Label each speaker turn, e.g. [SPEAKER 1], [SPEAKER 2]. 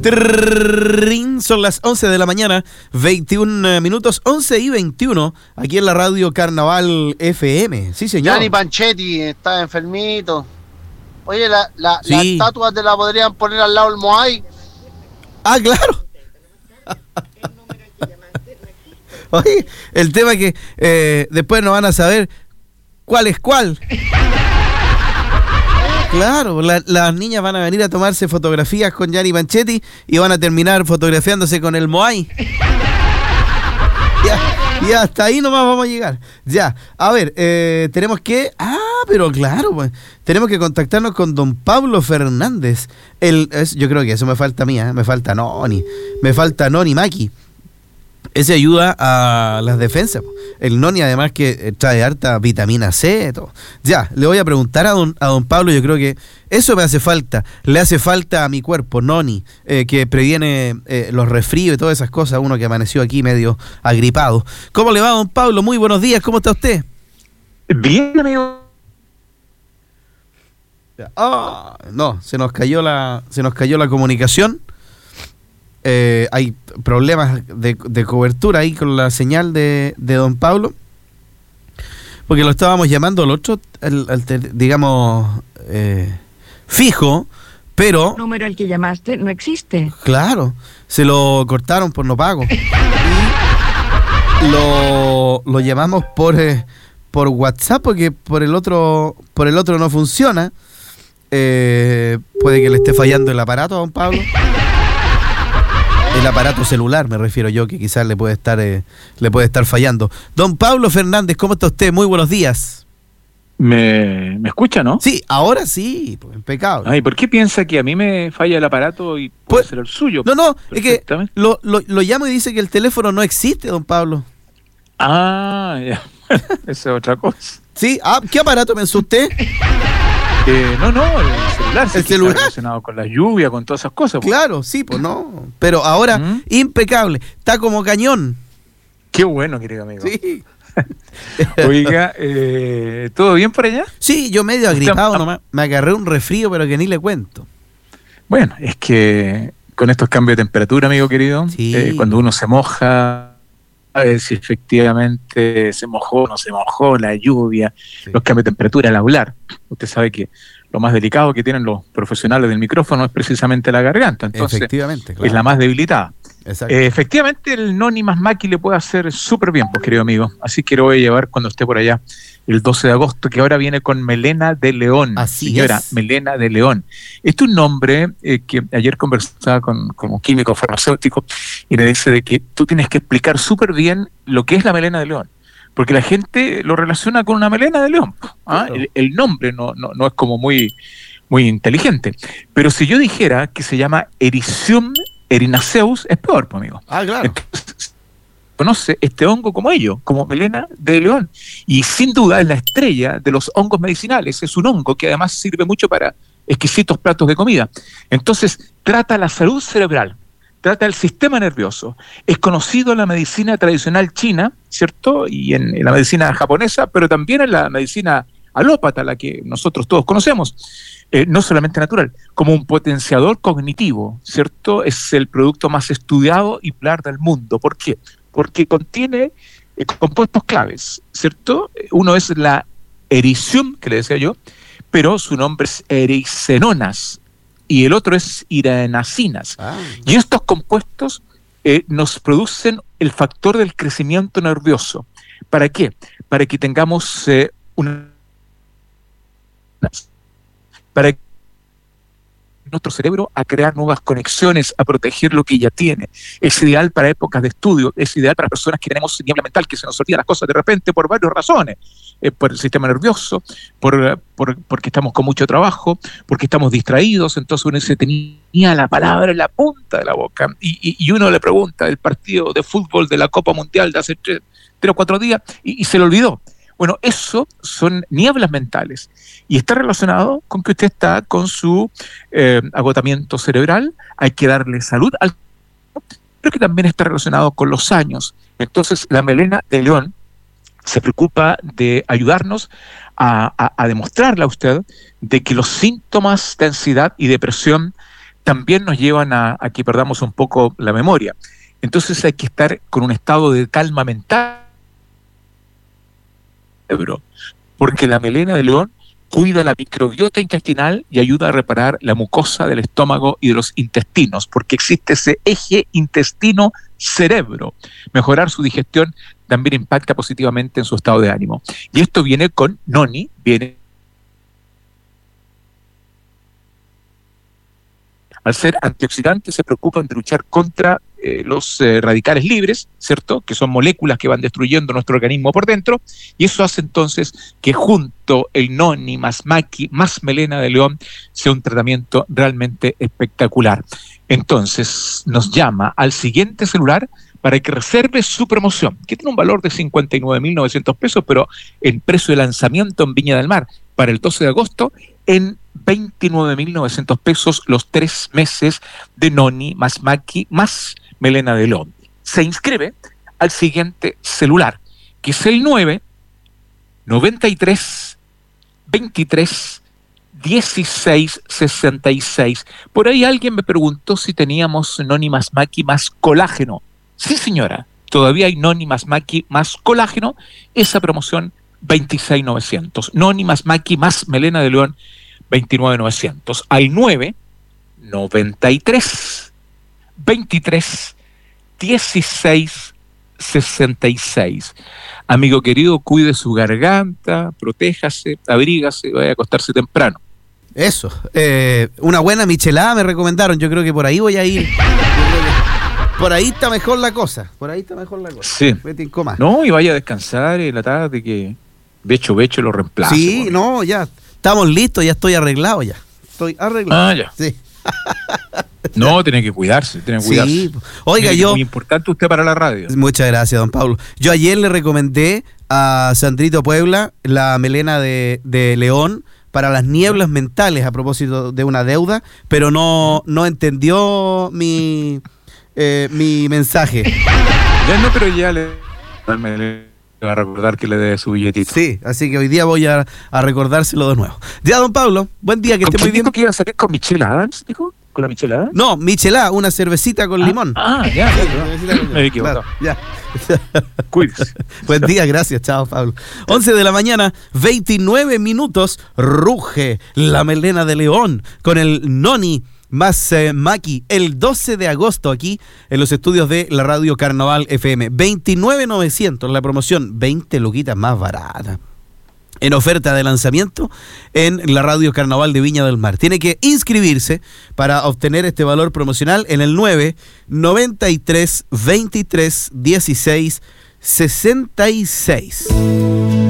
[SPEAKER 1] Trrrrin, son las 11 de la mañana, 21 minutos, 11 y 21, aquí en la radio Carnaval FM. Sí, señor.
[SPEAKER 2] Gianni Panchetti está enfermito. Oye, las estatuas de la podrían poner al lado del Moai.
[SPEAKER 1] Ah, claro. Oye, el tema es que después no van a saber cuál es cuál. Claro, las niñas van a venir a tomarse fotografías con Gianni Panchetti y van a terminar fotografiándose con el Moai. Y hasta ahí nomás vamos a llegar. Ya, a ver, tenemos que... pero claro, pues, tenemos que contactarnos con don Pablo Fernández. Yo creo que eso me falta a mí, me falta Noni Maki. Ese ayuda a las defensas. El Noni además que trae harta vitamina C, todo. Ya, le voy a preguntar a don Pablo, yo creo que eso me hace falta. Le hace falta a mi cuerpo, Noni, que previene los resfríos y todas esas cosas, uno que amaneció aquí medio agripado. ¿Cómo le va, don Pablo? Muy buenos días, ¿cómo está usted?
[SPEAKER 3] Bien, amigo.
[SPEAKER 1] No, se nos cayó la comunicación. Hay problemas de cobertura ahí con la señal de don Pablo, porque lo estábamos llamando al otro, digamos, fijo, pero...
[SPEAKER 4] El número al que llamaste no existe.
[SPEAKER 1] Claro, se lo cortaron por no pago. Y lo llamamos por WhatsApp, porque por el otro no funciona. Puede que le esté fallando el aparato a don Pablo. El aparato celular, me refiero yo, que quizás le puede estar fallando. Don Pablo Fernández, ¿cómo está usted? Muy buenos días.
[SPEAKER 3] ¿Me escucha, no?
[SPEAKER 1] Sí, ahora sí, pues, impecable.
[SPEAKER 3] Ay, ¿por qué piensa que a mí me falla el aparato y puede ser el suyo?
[SPEAKER 1] No, es que lo llamo y dice que el teléfono no existe, don Pablo.
[SPEAKER 3] Ah, ya. Esa es otra cosa.
[SPEAKER 1] Sí, ¿qué aparato pensó usted?
[SPEAKER 3] No, el celular.
[SPEAKER 1] El celular.
[SPEAKER 3] Está relacionado con la lluvia, con todas esas cosas. Pues.
[SPEAKER 1] Claro, sí, pues no. Pero ahora, impecable. Está como cañón.
[SPEAKER 3] Qué bueno, querido amigo.
[SPEAKER 1] Sí.
[SPEAKER 3] Oiga, ¿todo bien por allá?
[SPEAKER 1] Sí, yo medio agripado nomás. Me agarré un resfrío, pero que ni le cuento.
[SPEAKER 3] Bueno, es que con estos cambios de temperatura, amigo querido,
[SPEAKER 1] sí.
[SPEAKER 3] Cuando uno se moja, a ver si efectivamente se mojó o no se mojó, la lluvia, sí. Los cambios de temperatura al hablar. Usted sabe que lo más delicado que tienen los profesionales del micrófono es precisamente la garganta, entonces
[SPEAKER 1] efectivamente, claro.
[SPEAKER 3] Es la más debilitada.
[SPEAKER 1] Exacto.
[SPEAKER 3] Efectivamente el Noni más Maki le puede hacer súper bien, pues querido amigo, así que lo voy a llevar cuando esté por allá el 12 de agosto, que ahora viene con Melena de León.
[SPEAKER 1] Así
[SPEAKER 3] señora,
[SPEAKER 1] es.
[SPEAKER 3] Melena de León. Este es un nombre que ayer conversaba con un químico farmacéutico y le dice de que tú tienes que explicar súper bien lo que es la melena de león, porque la gente lo relaciona con una melena de león. Claro. El nombre no es como muy, muy inteligente. Pero si yo dijera que se llama Erythrum erinaceus, es peor, pues, amigo.
[SPEAKER 1] Claro.
[SPEAKER 3] Entonces, conoce este hongo como ello, como melena de león, y sin duda es la estrella de los hongos medicinales. Es un hongo que además sirve mucho para exquisitos platos de comida. Entonces trata la salud cerebral, trata el sistema nervioso, es conocido en la medicina tradicional china, ¿cierto? Y en la medicina japonesa, pero también en la medicina alópata, la que nosotros todos conocemos, no solamente natural, como un potenciador cognitivo, ¿cierto? Es el producto más estudiado y popular del mundo. ¿Por qué? Porque contiene compuestos claves, ¿cierto? Uno es la Erythrum, que le decía yo, pero su nombre es erisenonas, y el otro es iranacinas. Y estos compuestos nos producen el factor del crecimiento nervioso. ¿Para qué? Para que tengamos para que nuestro cerebro a crear nuevas conexiones, a proteger lo que ya tiene. Es ideal para épocas de estudio, es ideal para personas que tenemos niebla mental, que se nos olvidan las cosas de repente por varias razones, por el sistema nervioso, porque estamos con mucho trabajo, porque estamos distraídos. Entonces uno se tenía la palabra en la punta de la boca y uno le pregunta el partido de fútbol de la Copa Mundial de hace 3 o 4 días y se le olvidó. Bueno, eso son nieblas mentales y está relacionado con que usted está con su agotamiento cerebral. Hay que darle salud al pero que también está relacionado con los años. Entonces la melena de león se preocupa de ayudarnos a demostrarle a usted de que los síntomas de ansiedad y depresión también nos llevan a que perdamos un poco la memoria. Entonces hay que estar con un estado de calma mental, porque la melena de león cuida la microbiota intestinal y ayuda a reparar la mucosa del estómago y de los intestinos, porque existe ese eje intestino-cerebro. Mejorar su digestión también impacta positivamente en su estado de ánimo. Y esto viene con Noni, al ser antioxidante, se preocupan de luchar contra los radicales libres, ¿cierto? Que son moléculas que van destruyendo nuestro organismo por dentro, y eso hace entonces que junto el Noni más Maki más melena de león sea un tratamiento realmente espectacular. Entonces nos llama al siguiente celular para que reserve su promoción, que tiene un valor de 59.900 pesos, pero el precio de lanzamiento en Viña del Mar para el 12 de agosto en 29.900 pesos los 3 meses de Noni más Maki más melena de león. Se inscribe al siguiente celular, que es el 993-23-16-66. Por ahí alguien me preguntó si teníamos Noni más Maki más colágeno. Sí, señora, todavía hay Noni más Maki más colágeno, esa promoción 26.900. Noni más Maki más melena de león 29.900. Al 993-23-16-66. Amigo querido, cuide su garganta, protéjase, abrígase, vaya a acostarse temprano.
[SPEAKER 1] Eso, una buena michelada me recomendaron, yo creo que por ahí voy a ir. Por ahí está mejor la cosa.
[SPEAKER 3] Sí.
[SPEAKER 1] Vete en coma.
[SPEAKER 3] No, y vaya a descansar en la tarde, que Becho lo reemplace.
[SPEAKER 1] Sí, bueno. No, ya estamos listos, ya estoy arreglado ya.
[SPEAKER 3] Ah, ya.
[SPEAKER 1] Sí.
[SPEAKER 3] No, tiene que cuidarse,
[SPEAKER 1] Sí. Oiga,
[SPEAKER 3] es muy importante usted para la radio.
[SPEAKER 1] Muchas gracias, don Pablo. Yo ayer le recomendé a Sandrito Puebla la melena de león para las nieblas mentales a propósito de una deuda, pero no entendió mi mensaje.
[SPEAKER 3] Ya no, pero ya le va a recordar que le dé su billetito.
[SPEAKER 1] Sí, así que hoy día voy a recordárselo de nuevo. Ya, don Pablo, buen día, que esté muy bien.
[SPEAKER 3] ¿Dijo que iba a salir con Michelle Adams? ¿Dijo? ¿Con la Michelle Adams?
[SPEAKER 1] No, michelada, una cervecita con limón.
[SPEAKER 3] Ya. Me he equivocado.
[SPEAKER 1] Claro, ya.
[SPEAKER 3] Cuídese.
[SPEAKER 1] Buen día, gracias, chao, Pablo. 11 de la mañana, 29 minutos, ruge la melena de león con el Noni más Maki, el 12 de agosto aquí en los estudios de la radio Carnaval FM. 29.900 la promoción, 20 luquitas más barata. En oferta de lanzamiento en la radio Carnaval de Viña del Mar. Tiene que inscribirse para obtener este valor promocional en el 993-23-16-66.